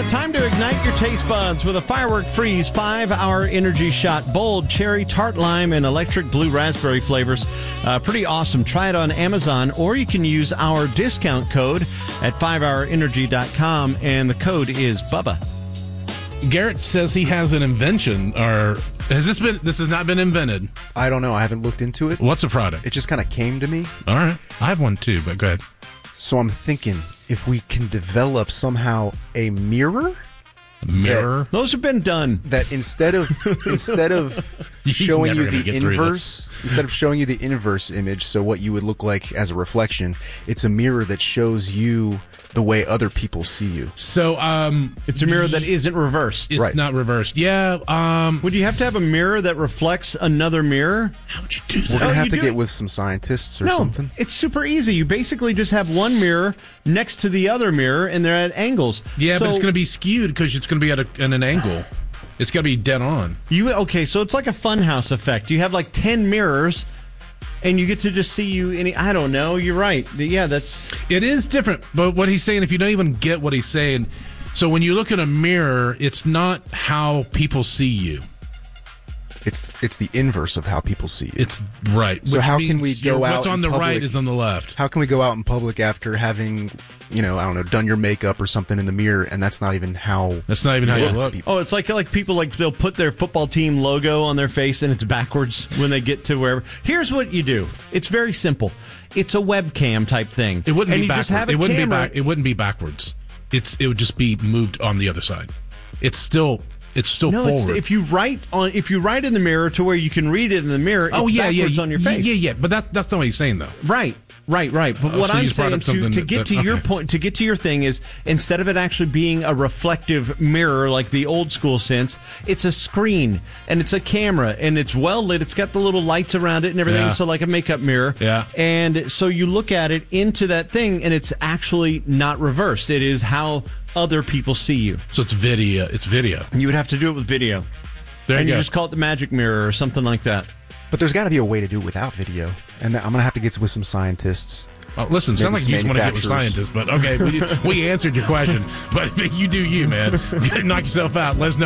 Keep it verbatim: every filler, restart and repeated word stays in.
Uh, time to ignite your taste buds with a Firework Freeze five-hour energy shot. Bold cherry, tart lime, and electric blue raspberry flavors. Uh, pretty awesome. Try it on Amazon, or you can use our discount code at five hour energy dot com, and the code is Bubba. Garrett says he has an invention, or has this been? This has not been invented. I don't know. I haven't looked into it. What's a product? It just kind of came to me. All right. I have one too, but go ahead. So I'm thinking if we can develop somehow a mirror. Mirror. Those have been done. That instead of instead of showing you never gonna the get through inverse, instead of showing you the inverse image, so what you would look like as a reflection, it's a mirror that shows you the way other people see you. So, um, It's a mirror that isn't reversed. it's Right. not reversed. Yeah. Um, Would you have to have a mirror that reflects another mirror? how would you do We're that? gonna Oh, have you to do get it- with some scientists or No, something. it's super easy. You basically just have one mirror next to the other mirror, and they're at angles. Yeah, So but it's going to be skewed because it's going to be at, a, at an angle. It's got to be dead on. You okay? So it's like a funhouse effect. You have like ten mirrors, and you get to just see you. Any, I don't know. You're right. Yeah, that's It is different, but what he's saying, if you don't even get what he's saying, so when you look in a mirror, it's not how people see you. It's it's the inverse of how people see you. It's right. So which how can means we go your- out What's on in the right public- is on the left. How can we go out in public after having, you know, I don't know, done your makeup or something in the mirror, and that's not even how That's not even how you to look. people. oh, it's like like people like they'll put their football team logo on their face, and it's backwards when they get to wherever. Here's what you do. It's very simple. It's a webcam type thing. It wouldn't and be you backwards. just have a It wouldn't camera. be back. It wouldn't be backwards. It's it would just be moved on the other side. It's still it's still No, it's, forward. if you write on if you write in the mirror to where you can read it in the mirror, it's oh yeah, yeah, backwards on your face. Yeah, yeah. But that that's not what he's saying though. Right, right, right. But Oh, what so I'm you brought saying up to, something to that- get that- to your okay. point, to get to your thing is instead of it actually being a reflective mirror like the old school sense, it's a screen and it's a camera and it's well lit. It's got the little lights around it and everything, Yeah. so like a makeup mirror. Yeah. And so you look at it into that thing, and it's actually not reversed. It is how other people see you. So it's video. It's video. You would have to do it with video, There and you you go. just call it the magic mirror or something like that. But there's got to be a way to do it without video, and I'm gonna have to get with some scientists. Oh, listen, sound like Maybe you some just want to get with manufacturers. scientists, but okay, we, we answered your question. But you do you, man. Knock yourself out. Let us know.